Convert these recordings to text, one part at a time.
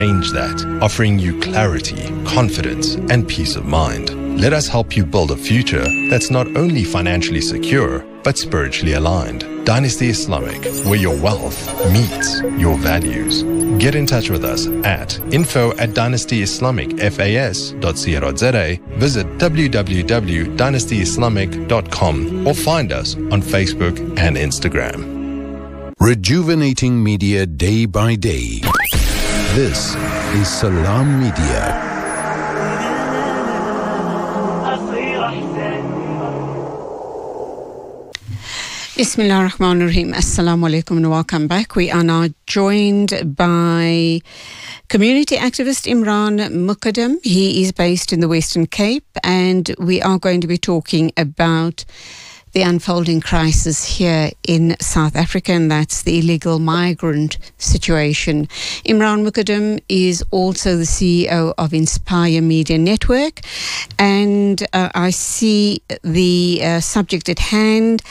Change that, offering you clarity, confidence, and peace of mind. Let us help you build a future that's not only financially secure, but spiritually aligned. Dynasty Islamic, where your wealth meets your values. Get in touch with us at info@dynastyislamicfas.co.za, visit www.dynastyislamic.com or find us on Facebook and Instagram. Rejuvenating media day by day. This is Salam Media. Bismillah ar-Rahman ar-Rahim. Assalamu alaikum and welcome back. We are now joined by community activist Imran Muqaddam. He is based in the Western Cape, and we are going to be talking about the unfolding crisis here in South Africa, and that's the illegal migrant situation. Imran Muqaddam is also the CEO of Inspire Media Network, and I see the subject at hand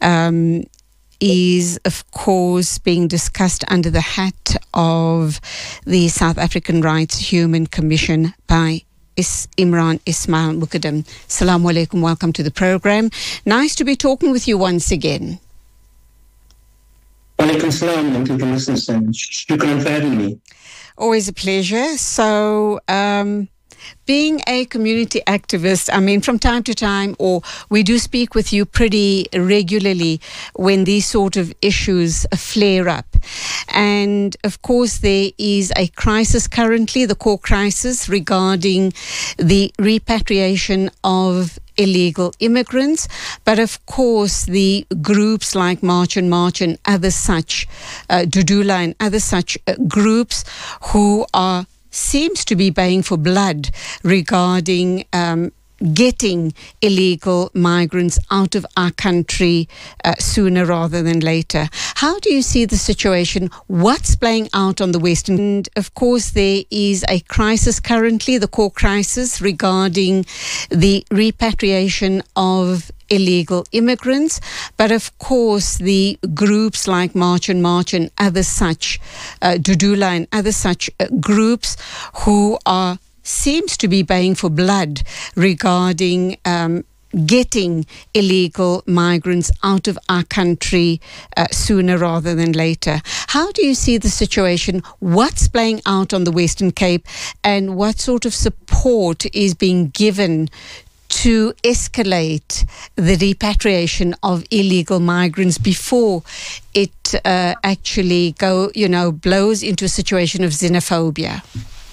is, of course, being discussed under the hat of the South African Rights Human Commission by Imran Ismail Muqaddam. Assalamu alaikum, welcome to the program. Nice to be talking with you once again. Walaikum salam and to the listeners, and shukran for having me. Always a pleasure. So, being a community activist, I mean, from time to time, or we do speak with you pretty regularly when these sort of issues flare up. And of course, there is a crisis currently, the core crisis regarding the repatriation of illegal immigrants. But of course, the groups like March and other such, Dudula and other such groups who are seems to be baying for blood regarding getting illegal migrants out of our country sooner rather than later. How do you see the situation? What's playing out on the Western? And of course, there is a crisis currently, the core crisis regarding the repatriation of illegal immigrants. But of course, the groups like March and other such, Dudula and other such groups who are seems to be baying for blood regarding getting illegal migrants out of our country sooner rather than later. How do you see the situation? What's playing out on the Western Cape, and what sort of support is being given to escalate the repatriation of illegal migrants before it actually blows into a situation of xenophobia?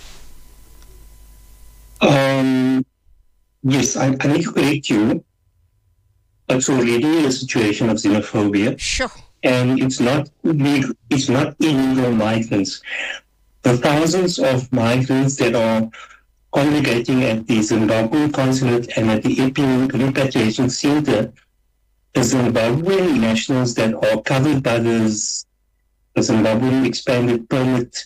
Yes, I need to correct you. It's already a situation of xenophobia. Sure. And it's not illegal migrants. The thousands of migrants that are congregating at the Zimbabwean consulate and at the EP Repatriation Center, the Zimbabwean nationals that are covered by the Zimbabwean expanded permit,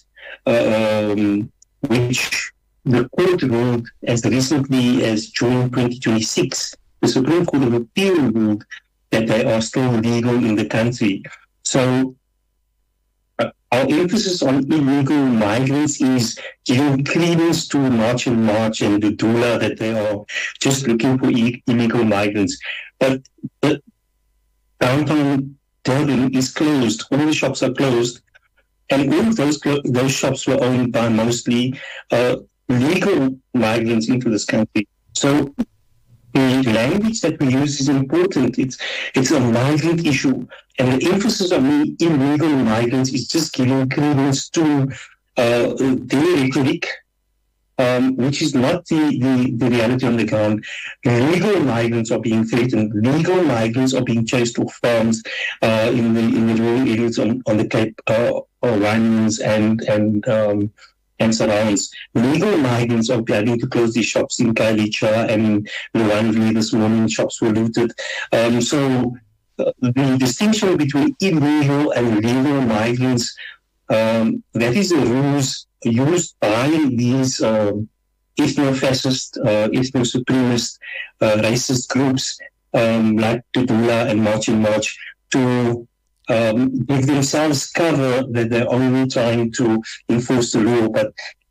which the court ruled as recently as June 2026, the Supreme Court of Appeal ruled that they are still legal in the country. So our emphasis on illegal migrants is giving credence to March and the Dudula that they are just looking for illegal migrants. But the downtown Durban is closed. All the shops are closed. And all of those shops were owned by mostly legal migrants into this country. So the language that we use is important. It's a migrant issue, and the emphasis on illegal migrants is just giving credence to their rhetoric, which is not the reality on the ground. Legal migrants are being threatened. Legal migrants are being chased off farms in the rural areas on the Cape, Oranians and surrounds. Legal migrants are having to close these shops in Khayelitsha and Luandri. This morning, shops were looted. So the distinction between illegal and legal migrants, that is a ruse used by these ethno-fascist, ethno-supremacist, racist groups like Dudula and March to give themselves cover that they're only trying to enforce the law, but